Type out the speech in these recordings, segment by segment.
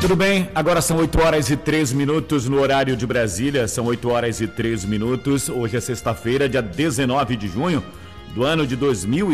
Tudo bem, agora são 8 horas e 3 minutos no horário de Brasília, são 8 horas e 3 minutos, hoje é sexta-feira, dia 19 de junho do ano de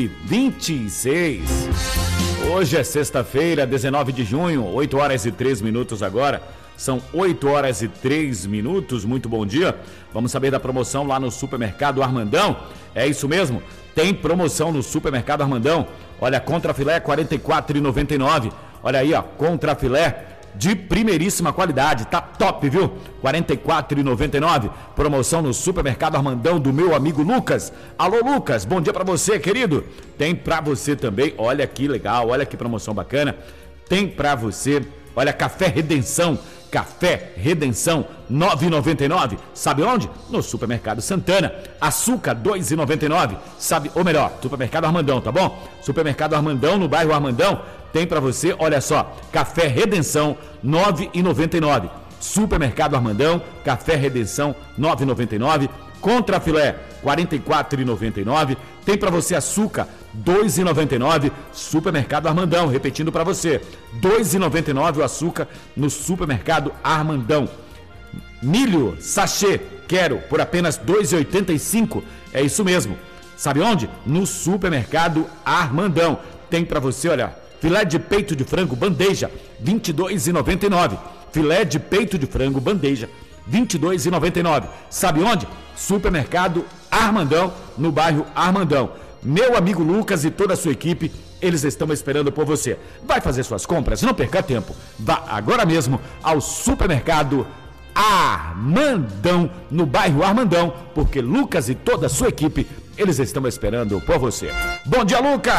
2026. Hoje é sexta-feira, 19 de junho, 8 horas e 3 minutos agora, são 8 horas e 3 minutos, muito bom dia. Vamos saber da promoção lá no Supermercado Armandão, é isso mesmo, tem promoção no Supermercado Armandão, olha, contrafilé R$ 44,99, olha aí, ó, contrafilé de primeiríssima qualidade, tá top, viu? R$ 44,99, promoção no Supermercado Armandão do meu amigo Lucas. Alô, Lucas, bom dia pra você, querido. Tem pra você também, olha que legal, olha que promoção bacana. Tem pra você, olha, Café Redenção, Café Redenção, R$ 9,99. Sabe onde? No Supermercado Santana. Açúcar, R$ 2,99. Sabe, ou melhor, Supermercado Armandão, tá bom? Supermercado Armandão, no bairro Armandão, tem pra você, olha só, Café Redenção, R$ 9,99. Supermercado Armandão, Café Redenção, R$ 9,99. Contrafilé, R$ 44,99. Tem pra você açúcar, R$ 2,99. Supermercado Armandão, repetindo pra você, R$ 2,99 o açúcar no Supermercado Armandão. Milho, sachê, quero, por apenas R$ 2,85. É isso mesmo. Sabe onde? No Supermercado Armandão. Tem pra você, olha, filé de peito de frango, bandeja, R$ 22,99. Filé de peito de frango, bandeja, R$ 22,99. Sabe onde? Supermercado Armandão, no bairro Armandão. Meu amigo Lucas e toda a sua equipe, eles estão esperando por você. Vai fazer suas compras? Não perca tempo. Vá agora mesmo ao Supermercado Armandão, no bairro Armandão, porque Lucas e toda a sua equipe, eles estão esperando por você. Bom dia, Lucas!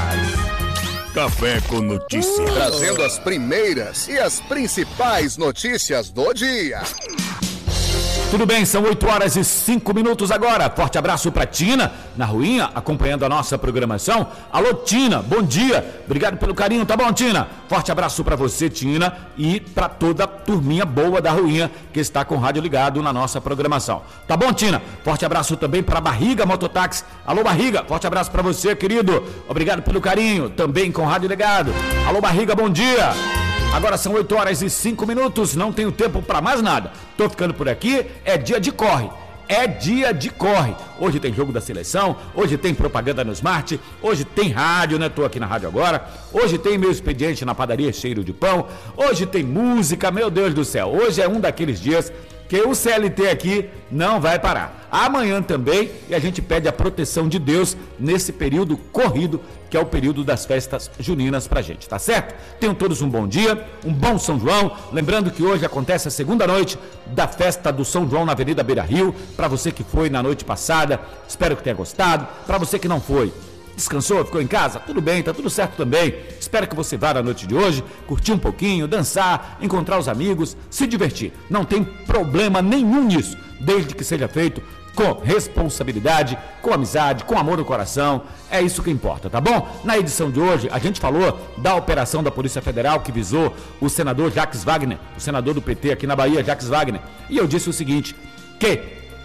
Café com notícias. Trazendo as primeiras e as principais notícias do dia. Tudo bem, são 8 horas e 5 minutos agora. Forte abraço para Tina, na Ruinha, acompanhando a nossa programação. Alô, Tina, bom dia. Obrigado pelo carinho, tá bom, Tina? Forte abraço para você, Tina, e para toda a turminha boa da Ruinha que está com o rádio ligado na nossa programação. Tá bom, Tina? Forte abraço também para Barriga Mototáxi. Alô, Barriga, forte abraço para você, querido. Obrigado pelo carinho, também com o rádio ligado. Alô, Barriga, bom dia. Agora são 8 horas e 5 minutos, não tenho tempo para mais nada. Tô ficando por aqui, é dia de corre. É dia de corre. Hoje tem jogo da seleção, hoje tem propaganda no Smart, hoje tem rádio, né? Tô aqui na rádio agora. Hoje tem meu expediente na padaria cheiro de pão. Hoje tem música, meu Deus do céu. Hoje é um daqueles dias que o CLT aqui não vai parar. Amanhã também, e a gente pede a proteção de Deus nesse período corrido, que é o período das festas juninas pra gente, tá certo? Tenham todos um bom dia, um bom São João. Lembrando que hoje acontece a segunda noite da festa do São João na Avenida Beira Rio. Pra você que foi na noite passada, espero que tenha gostado. Pra você que não foi, descansou, ficou em casa? Tudo bem, tá tudo certo também. Espero que você vá na noite de hoje, curtir um pouquinho, dançar, encontrar os amigos, se divertir. Não tem problema nenhum nisso, desde que seja feito com responsabilidade, com amizade, com amor no coração. É isso que importa, tá bom? Na edição de hoje, a gente falou da operação da Polícia Federal que visou o senador Jacques Wagner, o senador do PT aqui na Bahia, Jacques Wagner. E eu disse o seguinte, que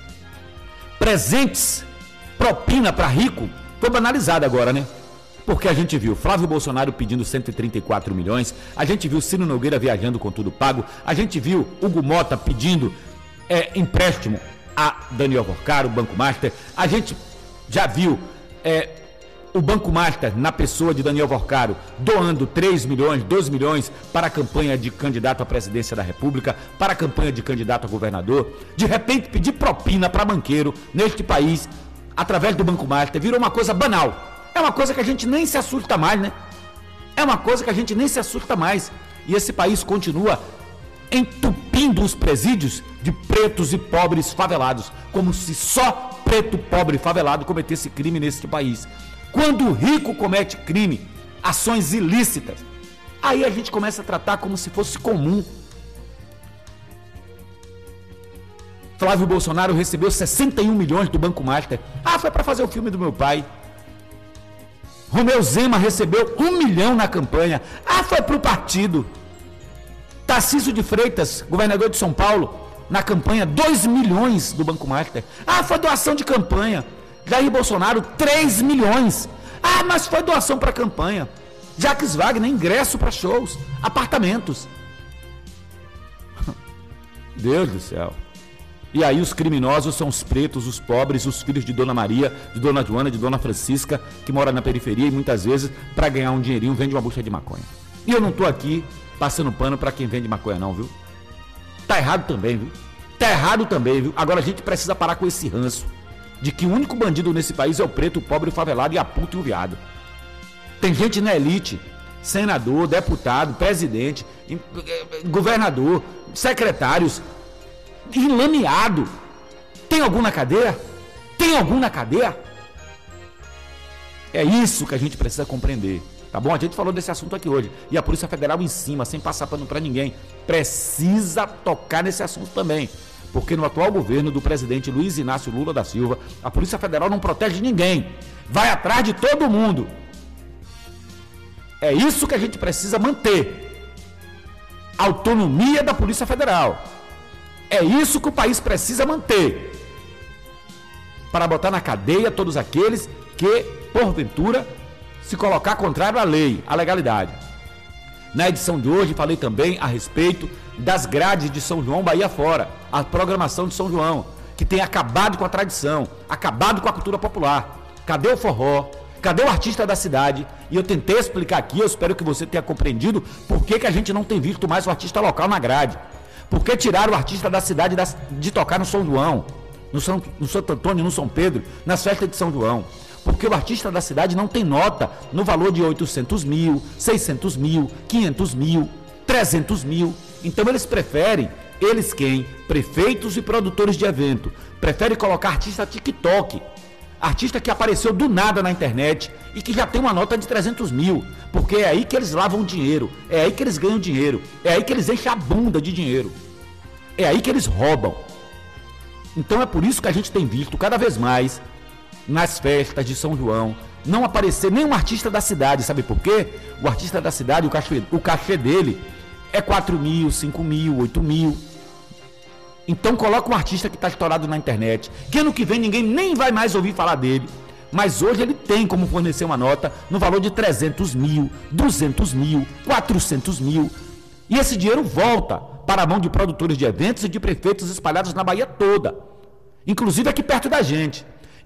presentes, propina para rico, foi banalizado agora, né? Porque a gente viu Flávio Bolsonaro pedindo 134 milhões, a gente viu Ciro Nogueira viajando com tudo pago, a gente viu Hugo Mota pedindo empréstimo a Daniel Porcaro, o Banco Master, a gente já viu o Banco Master, na pessoa de Daniel Porcaro, doando 3 milhões, 2 milhões para a campanha de candidato à presidência da República, para a campanha de candidato a governador. De repente pedir propina para banqueiro neste país, através do Banco Master, virou uma coisa banal. É uma coisa que a gente nem se assusta mais, né? É uma coisa que a gente nem se assusta mais. E esse país continua entupindo os presídios de pretos e pobres favelados, como se só preto, pobre e favelado cometesse crime nesse país. Quando o rico comete crime, ações ilícitas, aí a gente começa a tratar como se fosse comum. Flávio Bolsonaro recebeu 61 milhões do Banco Master. Foi para fazer o filme do meu pai. Romeu Zema recebeu 1 milhão na campanha. Foi para o partido. Tarcísio de Freitas, governador de São Paulo, na campanha, 2 milhões do Banco Master. Foi doação de campanha. Jair Bolsonaro, 3 milhões. Mas foi doação para campanha. Jacques Wagner, ingresso para shows, apartamentos. Deus do céu. E aí os criminosos são os pretos, os pobres, os filhos de Dona Maria, de Dona Joana, de Dona Francisca, que mora na periferia e muitas vezes, para ganhar um dinheirinho, vende uma bucha de maconha. E eu não tô aqui passando pano para quem vende maconha não, viu? Tá errado também, viu? Tá errado também, viu? Agora a gente precisa parar com esse ranço de que o único bandido nesse país é o preto, o pobre, o favelado e a puta e o viado. Tem gente na elite, senador, deputado, presidente, governador, secretários, enlameado. Tem algum na cadeia? Tem algum na cadeia? É isso que a gente precisa compreender, tá bom? A gente falou desse assunto aqui hoje. E a Polícia Federal em cima, sem passar pano pra ninguém, precisa tocar nesse assunto também. Porque no atual governo do presidente Luiz Inácio Lula da Silva, a Polícia Federal não protege ninguém. Vai atrás de todo mundo. É isso que a gente precisa manter. Autonomia da Polícia Federal. É isso que o país precisa manter. Para botar na cadeia todos aqueles que, porventura, se colocar contrário à lei, à legalidade. Na edição de hoje falei também a respeito das grades de São João Bahia Fora, a programação de São João, que tem acabado com a tradição, acabado com a cultura popular. Cadê o forró? Cadê o artista da cidade? E eu tentei explicar aqui, eu espero que você tenha compreendido por que a gente não tem visto mais o artista local na grade. Por que tiraram o artista da cidade de tocar no São João, no Santo Antônio, no São Pedro, nas festas de São João? Porque o artista da cidade não tem nota no valor de 800 mil, 600 mil, 500 mil, 300 mil. Então eles preferem, eles quem? Prefeitos e produtores de evento, preferem colocar artista TikTok, artista que apareceu do nada na internet e que já tem uma nota de 300 mil, porque é aí que eles lavam dinheiro, é aí que eles ganham dinheiro, é aí que eles enchem a bunda de dinheiro, é aí que eles roubam. Então é por isso que a gente tem visto cada vez mais nas festas de São João não aparecer nenhum artista da cidade. Sabe por quê? O artista da cidade, o cachê dele é 4 mil, 5 mil, 8 mil. Então coloca um artista que está estourado na internet, que ano que vem ninguém nem vai mais ouvir falar dele, mas hoje ele tem como fornecer uma nota no valor de 300 mil, 200 mil, 400 mil. E esse dinheiro volta para a mão de produtores de eventos e de prefeitos espalhados na Bahia toda, inclusive aqui perto da gente.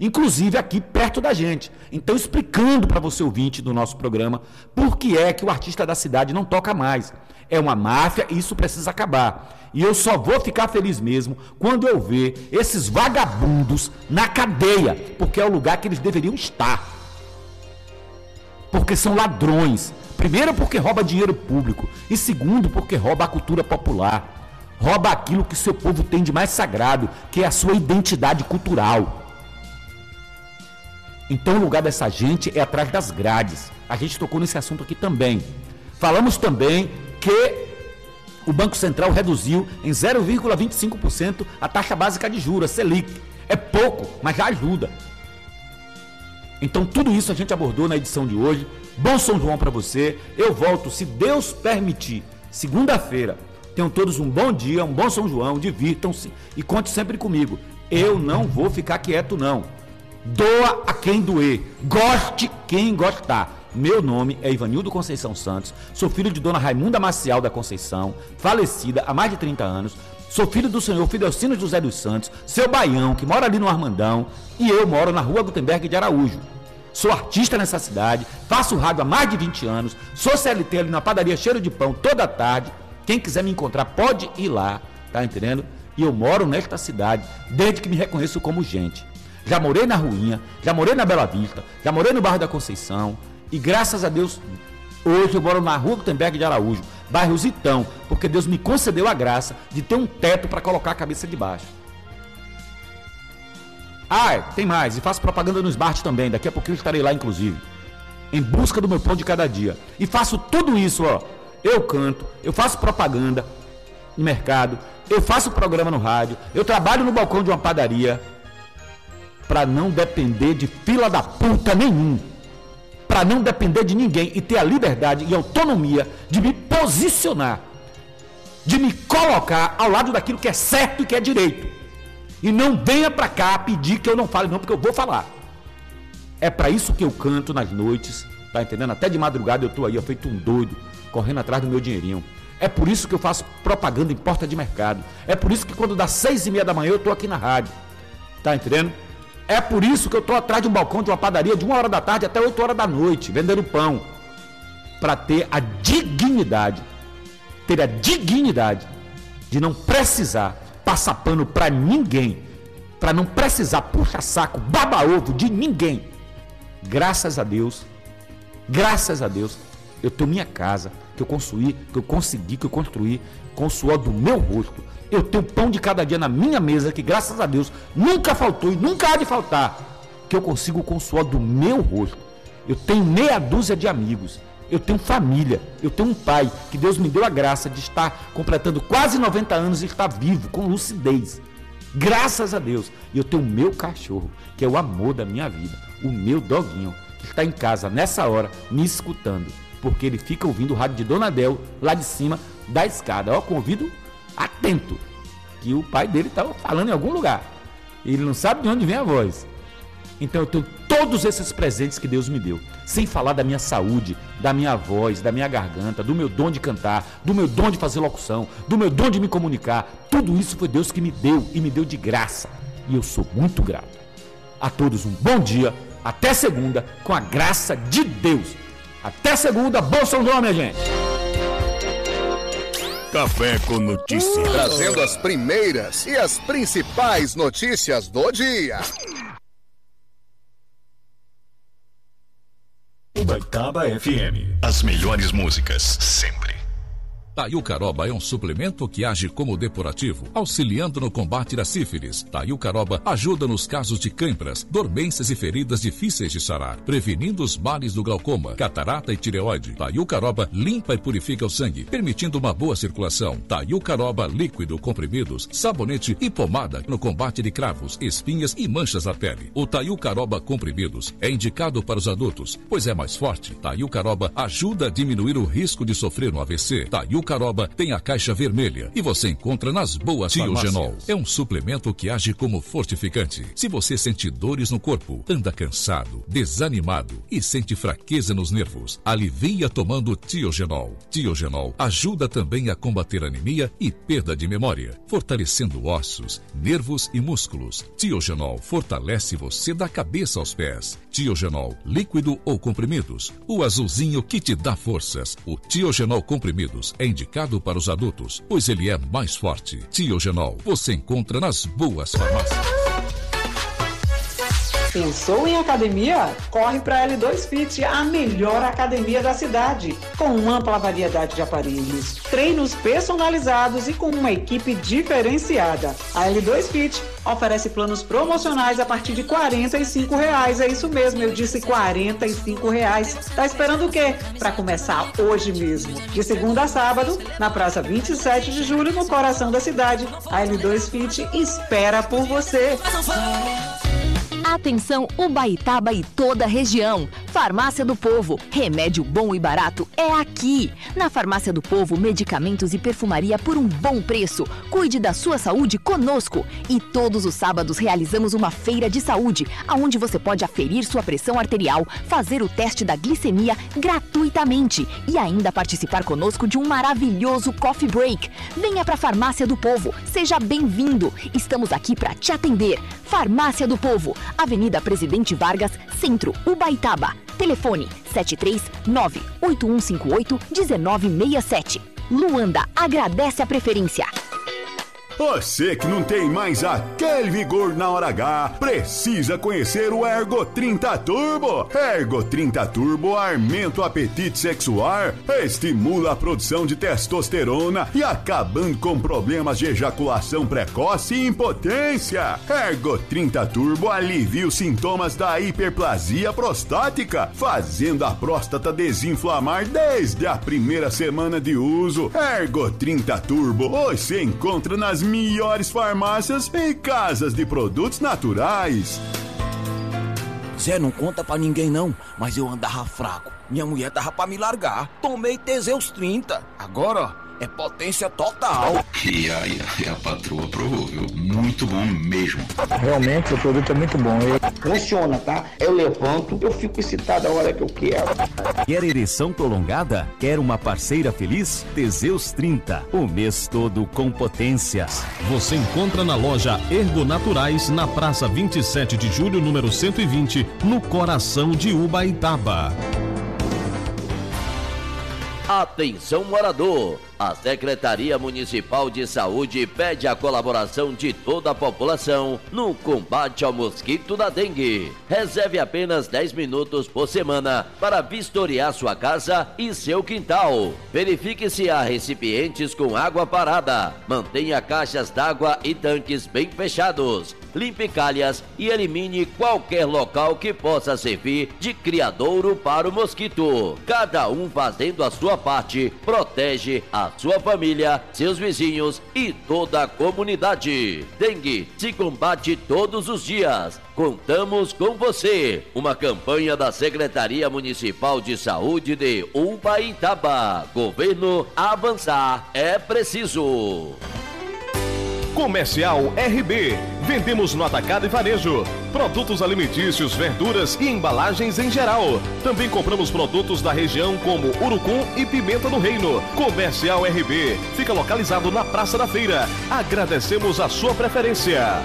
Então, explicando para você, ouvinte do nosso programa, por que é que o artista da cidade não toca mais. É uma máfia e isso precisa acabar. E eu só vou ficar feliz mesmo quando eu ver esses vagabundos na cadeia, porque é o lugar que eles deveriam estar. Porque são ladrões. Primeiro, porque rouba dinheiro público. E segundo, porque rouba a cultura popular. Rouba aquilo que seu povo tem de mais sagrado, que é a sua identidade cultural. Então o lugar dessa gente é atrás das grades. A gente tocou nesse assunto aqui também. Falamos também que o Banco Central reduziu em 0,25% a taxa básica de juros, a Selic. É pouco, mas já ajuda. Então tudo isso a gente abordou na edição de hoje. Bom São João para você. Eu volto, se Deus permitir, segunda-feira. Tenham todos um bom dia, um bom São João, divirtam-se e conte sempre comigo. Eu não vou ficar quieto não. Doa a quem doer, goste quem gostar. Meu nome é Ivanildo Conceição Santos, sou filho de Dona Raimunda Maciel da Conceição, falecida há mais de 30 anos. Sou filho do senhor Fidelcino José dos Santos, seu baião, que mora ali no Armandão, e eu moro na rua Gutenberg de Araújo. Sou artista nessa cidade, faço rádio há mais de 20 anos, sou CLT ali na padaria Cheiro de Pão toda tarde. Quem quiser me encontrar pode ir lá, tá entendendo? E eu moro nesta cidade desde que me reconheço como gente. Já morei na Ruinha, já morei na Bela Vista, já morei no bairro da Conceição e graças a Deus hoje eu moro na rua Gutenberg de Araújo, bairro Zitão, porque Deus me concedeu a graça de ter um teto para colocar a cabeça de baixo. Tem mais, e faço propaganda no Smart também, daqui a pouquinho eu estarei lá inclusive, em busca do meu pão de cada dia. E faço tudo isso, eu canto, eu faço propaganda no mercado, eu faço programa no rádio, eu trabalho no balcão de uma padaria, para não depender de fila da puta nenhum, para não depender de ninguém e ter a liberdade e autonomia de me posicionar, de me colocar ao lado daquilo que é certo e que é direito. E não venha para cá pedir que eu não fale não, porque eu vou falar. É para isso que eu canto nas noites, tá entendendo? Até de madrugada eu tô aí, feito um doido, correndo atrás do meu dinheirinho. É por isso que eu faço propaganda em porta de mercado. É por isso que quando dá 6h30 da manhã eu estou aqui na rádio. Tá entendendo? É por isso que eu estou atrás de um balcão de uma padaria de 1h da tarde até 8h da noite, vendendo pão. Para ter a dignidade de não precisar passar pano para ninguém, para não precisar puxar saco, baba-ovo de ninguém. Graças a Deus, eu tenho minha casa, que eu consegui construir com o suor do meu rosto. Eu tenho pão de cada dia na minha mesa, que graças a Deus nunca faltou e nunca há de faltar, que eu consigo com o suor do meu rosto. Eu tenho meia dúzia de amigos, eu tenho família, eu tenho um pai, que Deus me deu a graça de estar completando quase 90 anos e estar vivo, com lucidez. Graças a Deus. E eu tenho o meu cachorro, que é o amor da minha vida, o meu doguinho, que está em casa nessa hora, me escutando, porque ele fica ouvindo o rádio de Dona Del, lá de cima da escada. Ó, com o ouvido atento, que o pai dele estava falando em algum lugar. Ele não sabe de onde vem a voz. Então eu tenho todos esses presentes que Deus me deu, sem falar da minha saúde, da minha voz, da minha garganta, do meu dom de cantar, do meu dom de fazer locução, do meu dom de me comunicar. Tudo isso foi Deus que me deu, e me deu de graça. E eu sou muito grato. A todos um bom dia, até segunda, com a graça de Deus. Até segunda, bom São João, minha gente. Café com Notícia. Trazendo as primeiras e as principais notícias do dia. Ubaitaba FM. As melhores músicas, sempre. Taiucaroba é um suplemento que age como depurativo, auxiliando no combate da sífilis. Taiucaroba ajuda nos casos de cãibras, dormências e feridas difíceis de sarar, prevenindo os males do glaucoma, catarata e tireoide. Taiucaroba limpa e purifica o sangue, permitindo uma boa circulação. Taiucaroba líquido, comprimidos, sabonete e pomada no combate de cravos, espinhas e manchas na pele. O Taiucaroba comprimidos é indicado para os adultos, pois é mais forte. Taiucaroba ajuda a diminuir o risco de sofrer um AVC. Taiucaroba tem a caixa vermelha e você encontra nas boas farmácias. Tiogenol é um suplemento que age como fortificante. Se você sente dores no corpo, anda cansado, desanimado e sente fraqueza nos nervos, alivia tomando Tiogenol. Tiogenol ajuda também a combater anemia e perda de memória, fortalecendo ossos, nervos e músculos. Tiogenol fortalece você da cabeça aos pés. Tiogenol, líquido ou comprimidos, o azulzinho que te dá forças. O Tiogenol comprimidos é indicado para os adultos, pois ele é mais forte. Tiogenol você encontra nas boas farmácias. Pensou em academia? Corre para a L2 Fit, a melhor academia da cidade. Com uma ampla variedade de aparelhos, treinos personalizados e com uma equipe diferenciada. A L2 Fit oferece planos promocionais a partir de R$ 45. É isso mesmo, eu disse R$ 45. Tá esperando o quê? Para começar hoje mesmo. De segunda a sábado, na Praça 27 de Julho, no coração da cidade. A L2 Fit espera por você. Atenção Ubaitaba e toda a região. Farmácia do Povo, remédio bom e barato é aqui. Na Farmácia do Povo, medicamentos e perfumaria por um bom preço. Cuide da sua saúde conosco. E todos os sábados realizamos uma feira de saúde, onde você pode aferir sua pressão arterial, fazer o teste da glicemia gratuitamente e ainda participar conosco de um maravilhoso coffee break. Venha para a Farmácia do Povo, seja bem-vindo. Estamos aqui para te atender. Farmácia do Povo, Avenida Presidente Vargas, Centro, Ubaitaba. Telefone 739-8158-1967. Luanda agradece a preferência. Você que não tem mais aquele vigor na hora H, precisa conhecer o Ergo 30 Turbo. Ergo 30 Turbo aumenta o apetite sexual, estimula a produção de testosterona e acabando com problemas de ejaculação precoce e impotência. Ergo 30 Turbo alivia os sintomas da hiperplasia prostática, fazendo a próstata desinflamar desde a primeira semana de uso. Ergo 30 Turbo você encontra nas melhores farmácias e casas de produtos naturais. Zé, não conta pra ninguém não, mas eu andava fraco. Minha mulher tava pra me largar. Tomei Teseus 30. Agora, ó, é potência total. E a patroa aprovou, viu? Muito bom mesmo. Realmente o produto é muito bom. Funciona, tá? Eu levanto, eu fico excitado a hora que eu quero. Quer ereção prolongada? Quer uma parceira feliz? Teseus 30, o mês todo com potência. Você encontra na loja Ergonaturais, na Praça 27 de Julho, número 120, no coração de Ubaitaba. Atenção morador! A Secretaria Municipal de Saúde pede a colaboração de toda a população no combate ao mosquito da dengue. Reserve apenas 10 minutos por semana para vistoriar sua casa e seu quintal. Verifique se há recipientes com água parada. Mantenha caixas d'água e tanques bem fechados. Limpe calhas e elimine qualquer local que possa servir de criadouro para o mosquito. Cada um fazendo a sua parte, protege a sua família, seus vizinhos e toda a comunidade. Dengue se combate todos os dias. Contamos com você. Uma campanha da Secretaria Municipal de Saúde de Ubaitaba. Governo avançar é preciso. Comercial RB. Vendemos no atacado e varejo. Produtos alimentícios, verduras e embalagens em geral. Também compramos produtos da região como urucum e pimenta do reino. Comercial RB. Fica localizado na Praça da Feira. Agradecemos a sua preferência.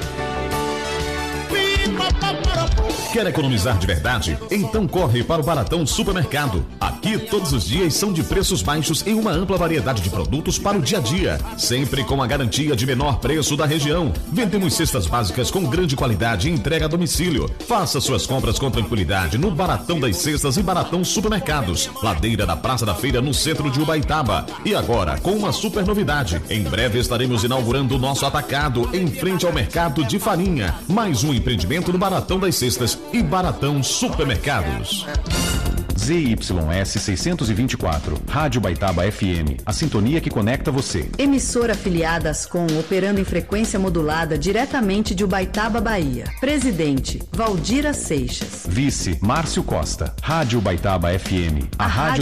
Quer economizar de verdade? Então corre para o Baratão Supermercado. Aqui todos os dias são de preços baixos em uma ampla variedade de produtos para o dia a dia, sempre com a garantia de menor preço da região. Vendemos cestas básicas com grande qualidade e entrega a domicílio. Faça suas compras com tranquilidade no Baratão das Cestas e Baratão Supermercados, ladeira da Praça da Feira, no centro de Ubaitaba. E agora com uma super novidade: em breve estaremos inaugurando o nosso atacado em frente ao mercado de farinha. Mais um empreendimento no Baratão das Cestas e Baratão Supermercados. ZYS 624, Rádio Ubaitaba FM, a sintonia que conecta você. Emissora afiliada Ascom, operando em frequência modulada diretamente de Ubaitaba, Bahia. Presidente, Valdira Seixas. Vice, Márcio Costa. Rádio Ubaitaba FM, a rádio